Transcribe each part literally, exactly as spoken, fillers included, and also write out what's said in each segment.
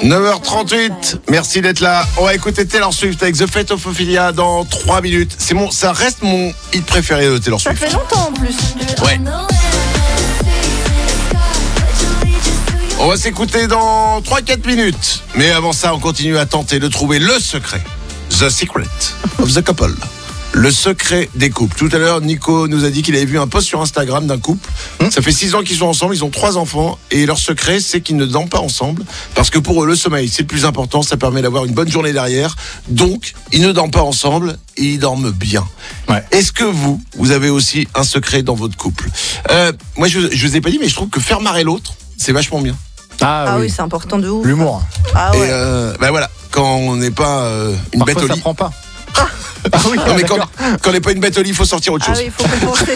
neuf heures trente-huit, merci d'être là. On va écouter Taylor Swift avec The Fate of Ophelia dans trois minutes. C'est mon, ça reste mon hit préféré de Taylor Swift. Ça fait longtemps en plus. Ouais. On va s'écouter dans trois à quatre minutes. Mais avant ça, on continue à tenter de trouver le secret. The Secret of the Couple. Le secret des couples. Tout à l'heure, Nico nous a dit qu'il avait vu un post sur Instagram d'un couple. Mmh. Ça fait six ans qu'ils sont ensemble, ils ont trois enfants. Et leur secret, c'est qu'ils ne dorment pas ensemble. Parce que pour eux, le sommeil, c'est le plus important. Ça permet d'avoir une bonne journée derrière. Donc, ils ne dorment pas ensemble et ils dorment bien. Ouais. Est-ce que vous, vous avez aussi un secret dans votre couple ? euh, Moi, je ne vous ai pas dit, mais je trouve que faire marrer l'autre, c'est vachement bien. Ah, ah oui. oui, c'est important de ouf. L'humour. Ah ouais. Et euh, ben voilà, quand on n'est pas euh, une Parfois, bête au lit. ça prend pas. Ah oui, non, mais quand, quand on n'est pas une bête au lit, il faut sortir autre chose. Ah oui, il faut compenser.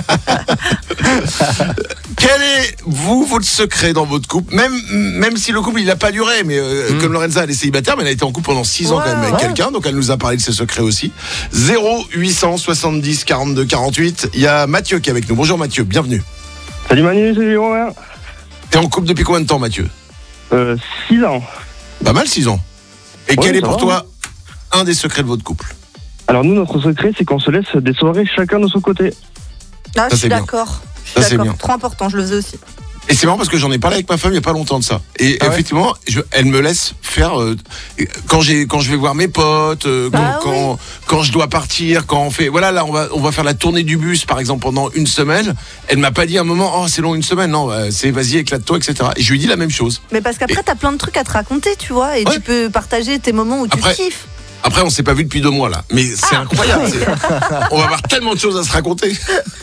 Quel est, vous, votre secret dans votre couple ? Même, même si le couple, il n'a pas duré, mais euh, mm. comme Lorenza, elle est célibataire, mais elle a été en couple pendant six ans ouais, quand même avec ouais. quelqu'un, donc elle nous a parlé de ses secrets aussi. zéro huit cent soixante-dix quarante-deux quarante-huit. Il y a Mathieu qui est avec nous. Bonjour Mathieu, bienvenue. Salut Manu, salut Romain. T'es en couple depuis combien de temps, Mathieu ? Euh, six ans. Pas mal, six ans. Et ouais, quel est pour va, toi hein. un des secrets de votre couple ? Alors nous, notre secret, c'est qu'on se laisse des soirées chacun de son côté. Ah, je suis d'accord. Je suis d'accord. Trop important, je le faisais aussi. Et c'est marrant parce que j'en ai parlé avec ma femme il n'y a pas longtemps de ça. Et ah effectivement, ouais. je, elle me laisse faire euh, quand j'ai quand je vais voir mes potes, euh, bah quand, oui. quand quand je dois partir, quand on fait voilà là on va on va faire la tournée du bus par exemple pendant une semaine. Elle m'a pas dit à un moment oh c'est long une semaine non c'est vas-y éclate-toi et cetera. Et je lui dis la même chose. Mais parce qu'après et... t'as plein de trucs à te raconter tu vois et ouais. tu peux partager tes moments où après, tu kiffes. Après, on s'est pas vu depuis deux mois là, mais c'est ah, incroyable. oui. C'est... On va avoir tellement de choses à se raconter.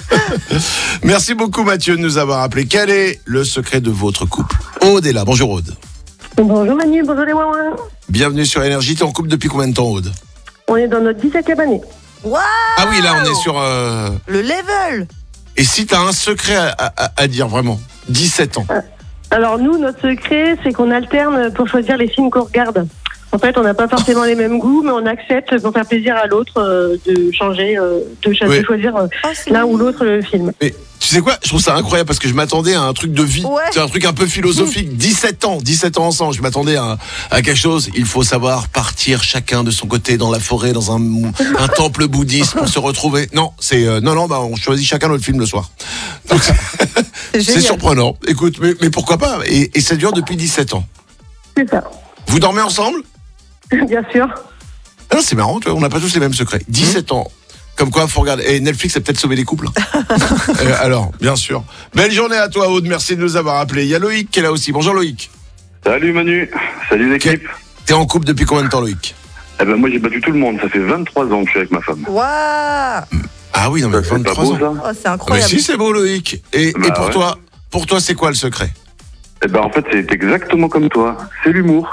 Merci beaucoup Mathieu de nous avoir appelé. Quel est le secret de votre couple ? Aude est là. Bonjour Aude. Bonjour Manu, bonjour les Wawins. Bienvenue sur Énergie. T'es en couple depuis combien de temps Aude ? On est dans notre dix-septième année. Wow. Ah oui, là on est sur... Euh... Le level. Et si t'as un secret à, à, à dire vraiment ? dix-sept ans. Alors nous, notre secret, c'est qu'on alterne pour choisir les films qu'on regarde. En fait, on n'a pas forcément les mêmes goûts, mais on accepte pour faire plaisir à l'autre euh, de changer, euh, de, cho- oui. de choisir euh, oh, l'un ou l'autre le film. Mais tu sais quoi ? Je trouve ça incroyable parce que je m'attendais à un truc de vie. Ouais. C'est un truc un peu philosophique. dix-sept ans, dix-sept ans ensemble. Je m'attendais à, à quelque chose. Il faut savoir partir chacun de son côté dans la forêt, dans un, un temple bouddhiste pour se retrouver. Non, c'est euh, non, non. Bah, on choisit chacun notre film le soir. Donc, c'est, c'est surprenant. Écoute, mais, mais pourquoi pas ? Et, et ça dure depuis dix-sept ans. C'est ça. Vous dormez ensemble ? Bien sûr. Ah, c'est marrant, on n'a pas tous les mêmes secrets. dix-sept mmh. ans. Comme quoi, faut regarder. Et Netflix a peut-être sauvé les couples. euh, alors, bien sûr. Belle journée à toi, Aude. Merci de nous avoir appelés. Il y a Loïc qui est là aussi. Bonjour, Loïc. Salut, Manu. Salut, l'équipe. T'es en couple depuis combien de temps, Loïc ? Eh ben, moi, j'ai battu tout le monde. Ça fait vingt-trois ans que je suis avec ma femme. Waouh. Ah oui, non, mais ça, vingt-trois beau, ans. Ça oh, c'est incroyable. Mais si, c'est beau, Loïc. Et, bah, et pour ouais. toi, pour toi, c'est quoi le secret ? Eh ben, en fait, c'est exactement comme toi. C'est l'humour.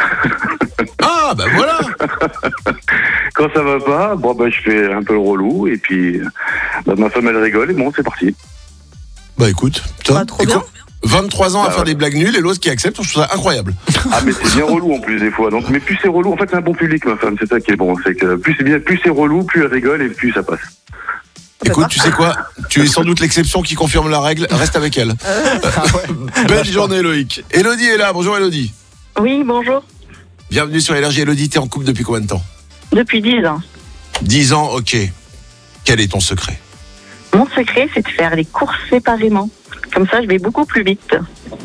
Ah, bah voilà. Quand ça va pas, bon, bah, je fais un peu le relou et puis bah, ma femme elle rigole et bon, c'est parti. Bah écoute, putain, bah, trop bien. vingt-trois ans bah, à faire ouais. des blagues nulles et l'autre qui accepte, je trouve ça incroyable. Ah mais c'est bien relou en plus des fois. Donc mais plus c'est relou, en fait c'est un bon public ma femme, c'est ça qui est bon, c'est que plus c'est bien, plus c'est relou, plus elle rigole et plus ça passe. Écoute, tu sais quoi ? Tu es sans doute l'exception qui confirme la règle, reste avec elle. Euh... Belle journée Loïc. Élodie est là, bonjour Élodie. Oui, bonjour. Bienvenue sur Énergie. Élodie, t'es en couple depuis combien de temps ? Depuis dix ans. dix ans, ok. Quel est ton secret ? Mon secret, c'est de faire les courses séparément. Comme ça, je vais beaucoup plus vite.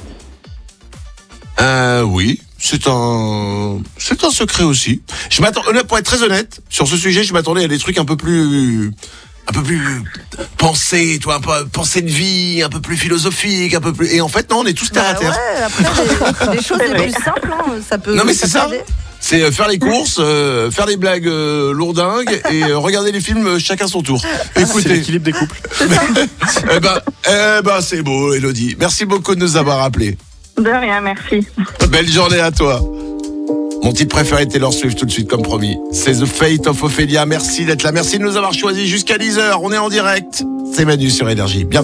Euh, oui, c'est un, c'est un secret aussi. Je m'attends, pour être très honnête, sur ce sujet, je m'attendais à des trucs un peu plus, un peu plus pensés, toi, un peu pensée de vie, un peu plus philosophique, un peu plus. Et en fait, non, on est tous terre bah à terre. Ouais, après, les, les choses les plus simples, hein, ça peut. Non, mais c'est ça. Aider. C'est faire les courses, euh, faire des blagues euh, lourdingues et euh, regarder les films euh, chacun son tour. Écoutez, c'est l'équilibre des couples. eh ben, eh ben, c'est beau, Élodie. Merci beaucoup de nous avoir appelés. De rien, merci. Belle journée à toi. Mon titre préféré est Taylor Swift tout de suite comme promis. C'est The Fate of Ophelia. Merci d'être là. Merci de nous avoir choisis jusqu'à dix heures. On est en direct. C'est Manu sur Énergie. Bien